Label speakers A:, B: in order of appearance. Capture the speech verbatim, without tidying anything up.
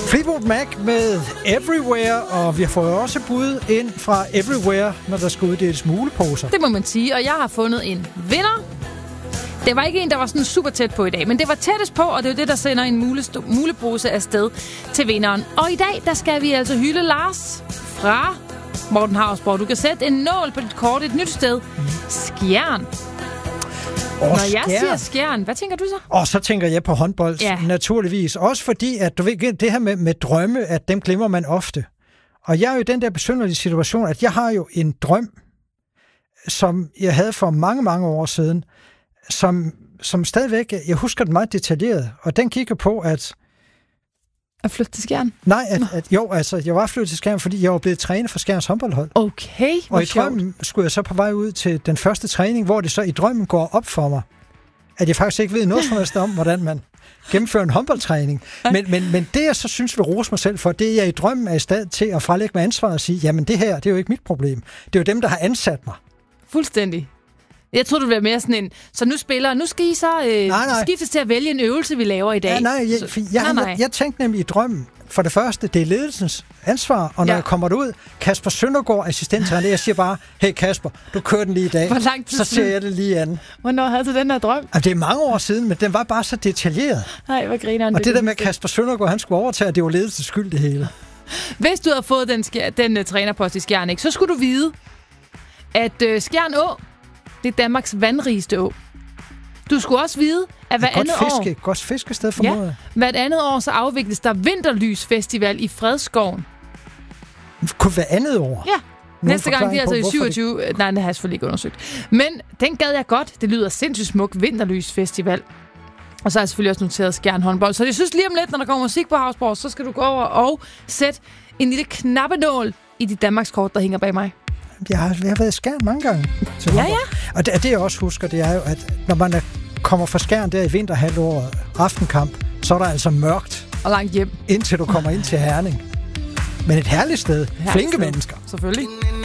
A: Fleetwood Mac med Everywhere, og vi har fået også bud ind fra Everywhere, når der skal uddeles muleposer.
B: Det må man sige, og jeg har fundet en vinder. Det var ikke en, der var sådan super tæt på i dag, men det var tættest på, og det er jo det, der sender en mulest- mulepose afsted til vinderen. Og i dag, der skal vi altså hylde Lars fra Morten Hausborg. Du kan sætte en nål på dit kort et nyt sted. Skjern.
A: Oh,
B: Når jeg skjern. siger Skjern, hvad tænker du så?
A: Og så tænker jeg på håndbold, ja. Naturligvis. Også fordi, at du ved, det her med, med drømme, at dem glemmer man ofte. Og jeg er jo i den der besynderlige situation, at jeg har jo en drøm, som jeg havde for mange, mange år siden, som, som stadigvæk, jeg husker den meget detaljeret, og den kigger på, at...
B: At flytte til Skjern?
A: Nej, at, at, jo, altså, jeg var flyttet til Skjern, fordi jeg var blevet træner for Skjerns håndboldhold.
B: Okay,
A: og i drømmen skulle jeg så på vej ud til den første træning, hvor det så i drømmen går op for mig, at jeg faktisk ikke ved noget som helst om, hvordan man gennemfører en håndboldtræning. Men, men, men det, jeg så synes, vil rose mig selv for, det er, at jeg i drømmen er i stand til at frelægge mig ansvaret og sige, jamen det her, det er jo ikke mit problem. Det er jo dem, der har ansat mig.
B: Fuldstændig. Jeg tror, du bliver mere sådan en... Så nu spiller... Nu skal I så øh, nej, nej. skiftes til at vælge en øvelse, vi laver i dag.
A: Ja, nej, jeg,
B: så,
A: jeg,
B: nej, nej.
A: Jeg, jeg tænkte nemlig i drømmen, for det første, det er ledelsens ansvar, og når ja. jeg kommer derud, Kasper Søndergaard, assistenttræner, jeg siger bare, hey Kasper, du kører den lige i dag.
B: Hvor lang tid
A: så ser jeg det lige an.
B: Hvornår havde du den her drøm?
A: Jamen, det er mange år siden, men den var bare så detaljeret.
B: Nej, hvor griner han.
A: Og det, det der med Kasper Søndergaard, han skulle overtage, det var ledelsens skyld det hele.
B: Hvis du havde fået den, den uh, trænerpost i Skjern, ikke, så skulle du vide, at uh, Skjern Å, det er Danmarks vandrigeste å. Du skulle også vide, at hver andet
A: fiske,
B: år...
A: Godt fiskested for
B: ja, hvert andet år, så afvikles der Vinterlysfestival i Fredskoven.
A: Kunne hver andet år?
B: Ja. Nogen Næste gang, det er altså i syvogtyve... Det... Nej, det har jeg selvfølgelig ikke undersøgt. Men den gad jeg godt. Det lyder sindssygt smuk Vinterlysfestival. Og så har jeg selvfølgelig også noteret Skjern håndbold. Så jeg synes lige om lidt, når der kommer musik på Hausborg, så skal du gå over og sætte en lille knappenål i dit Danmarkskort, der hænger bag mig.
A: Jeg har, jeg har været i Skjern mange gange.
B: Ja, ja.
A: Og det, det, jeg også husker, det er jo, at når man er, kommer fra Skjern der i vinterhalvåret, aftenkamp, så er der altså mørkt.
B: Og langt hjem.
A: Indtil du kommer ind til Herning. Men et herligt sted. Herligt Flinke sted. Mennesker.
B: Selvfølgelig.